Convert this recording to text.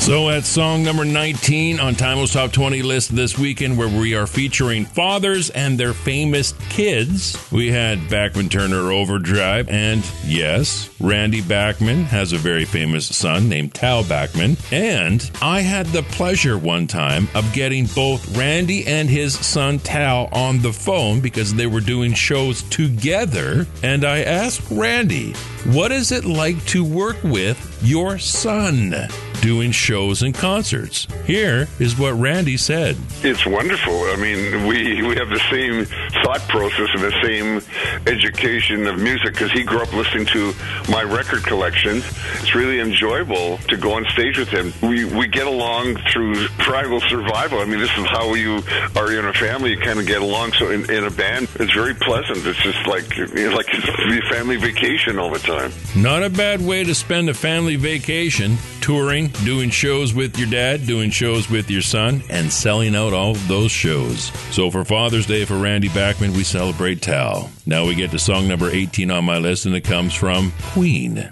So at song number 19 on Timeless Top 20 list this weekend, where we are featuring fathers and their famous kids, we had Bachman Turner Overdrive, and yes, Randy Bachman has a very famous son named Tal Bachman, and I had the pleasure one time of getting both Randy and his son Tal on the phone because they were doing shows together, and I asked Randy, what is it like to work with your son doing shows and concerts? Here is what Randy said. It's wonderful. I mean, we have the same thought process and the same education of music because he grew up listening to my record collection. It's really enjoyable to go on stage with him. We get along through tribal survival. I mean, this is how you are in a family. You kind of get along. So in a band, it's very pleasant. It's just like a family vacation all the time. Not a bad way to spend a family vacation, touring, doing shows with your dad, doing shows with your son, and selling out all of those shows. So for Father's Day for Randy Bachman, we celebrate Tal. Now we get to song number 18 on my list, and it comes from Queen.